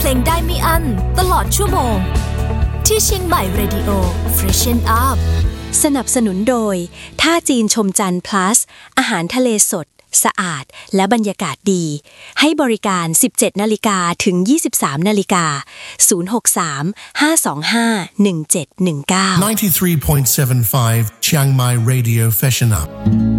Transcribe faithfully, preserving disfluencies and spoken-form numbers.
ลงได้ไม่อั้นตลอดชั่วโมงที่เชียงใหม่ Radio Freshen Up สนับสนุนโดยท่าจีนชมจันทร์ plus อาหารทะเลสดสะอาดและบรรยากาศดีให้บริการ สิบเจ็ดนาฬิกา ถึง ยี่สิบสามนาฬิกา ศูนย์ หก สาม ห้า สอง ห้า หนึ่ง เจ็ด หนึ่ง เก้า ninety-three point seven five Chiang Mai Radio Freshen Up